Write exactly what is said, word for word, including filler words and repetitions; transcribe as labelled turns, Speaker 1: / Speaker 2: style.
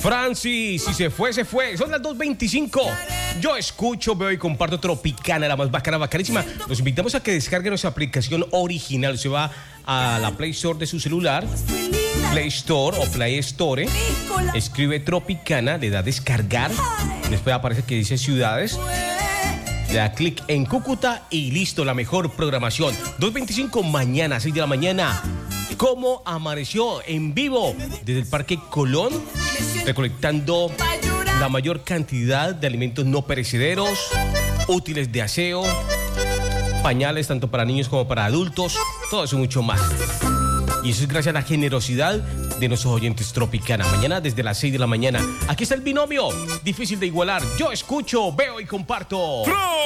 Speaker 1: Francis, si se fue, se fue. Son las dos veinticinco. Yo escucho, veo y comparto Tropicana, la más bacana, bacanísima. Los invitamos a que descarguen nuestra aplicación original. Se va a la Play Store de su celular, Play Store o Play Store. Escribe Tropicana, le da descargar. Después aparece que dice ciudades. Le da clic en Cúcuta y listo, la mejor programación. dos veinticinco mañana, seis de la mañana. ¿Cómo amaneció en vivo desde el Parque Colón? Recolectando la mayor cantidad de alimentos no perecederos, útiles de aseo, pañales tanto para niños como para adultos, todo eso y mucho más. Y eso es gracias a la generosidad de nuestros oyentes Tropicana. Mañana desde las seis de la mañana. Aquí está el binomio, difícil de igualar. Yo escucho, veo y comparto.